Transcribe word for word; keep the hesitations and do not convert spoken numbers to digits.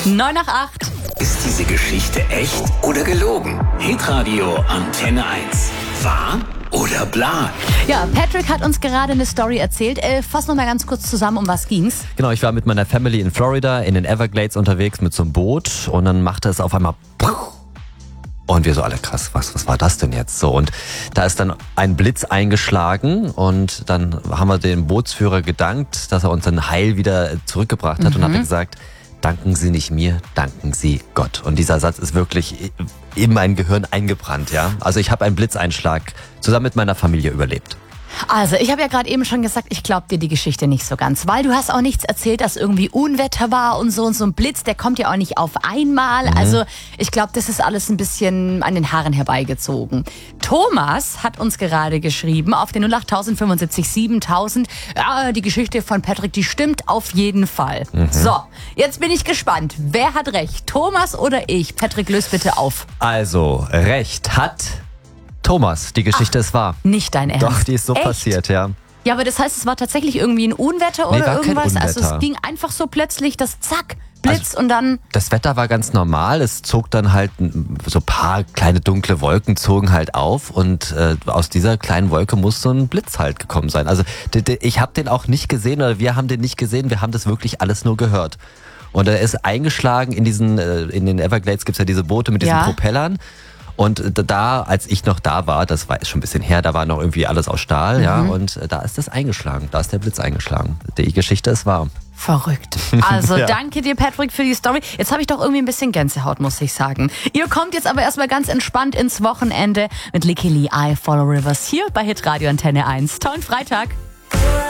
neun nach acht. Ist diese Geschichte echt oder gelogen? Hitradio Antenne eins. Wahr oder bla? Ja, Patrick hat uns gerade eine Story erzählt. Äh, fass noch mal ganz kurz zusammen, um was ging's? Genau, ich war mit meiner Family in Florida, in den Everglades unterwegs mit so einem Boot und dann machte es auf einmal und wir so alle, krass, was, was war das denn jetzt so? Und da ist dann ein Blitz eingeschlagen und dann haben wir dem Bootsführer gedankt, dass er uns dann heil wieder zurückgebracht hat mhm. und hat gesagt, danken Sie nicht mir, danken Sie Gott. Und dieser Satz ist wirklich in mein Gehirn eingebrannt, ja. Also ich habe einen Blitzeinschlag zusammen mit meiner Familie überlebt. Also, ich habe ja gerade eben schon gesagt, ich glaube dir die Geschichte nicht so ganz, weil du hast auch nichts erzählt, dass irgendwie Unwetter war und so und so ein Blitz, der kommt ja auch nicht auf einmal. Mhm. Also, ich glaube, das ist alles ein bisschen an den Haaren herbeigezogen. Thomas hat uns gerade geschrieben auf den null acht fünfundsiebzig siebentausend. Ja, die Geschichte von Patrick, die stimmt auf jeden Fall. Mhm. So, jetzt bin ich gespannt. Wer hat recht? Thomas oder ich? Patrick, löst bitte auf. Also, recht hat Thomas, die Geschichte Ach, ist wahr. Nicht dein Ernst? Doch, die ist so Echt? passiert, ja. Ja, aber das heißt, es war tatsächlich irgendwie ein Unwetter oder nee, war irgendwas? Kein Also Unwetter. es ging einfach so plötzlich, das zack, Blitz also, und dann... Das Wetter war ganz normal, es zog dann halt so ein paar kleine dunkle Wolken zogen halt auf und äh, aus dieser kleinen Wolke muss so ein Blitz halt gekommen sein. Also d- d- ich habe den auch nicht gesehen oder wir haben den nicht gesehen, wir haben das wirklich alles nur gehört. Und er ist eingeschlagen in diesen, äh, in den Everglades gibt's ja diese Boote mit diesen ja. Propellern. Und da, als ich noch da war, das war schon ein bisschen her, da war noch irgendwie alles aus Stahl, mhm. ja, und da ist das eingeschlagen, da ist der Blitz eingeschlagen. Die Geschichte ist wahr. Verrückt. Also ja. danke dir, Patrick, für die Story. Jetzt habe ich doch irgendwie ein bisschen Gänsehaut, muss ich sagen. Ihr kommt jetzt aber erstmal ganz entspannt ins Wochenende mit Licky Lee, I Follow Rivers hier bei Hitradio Antenne eins. Tollen Freitag.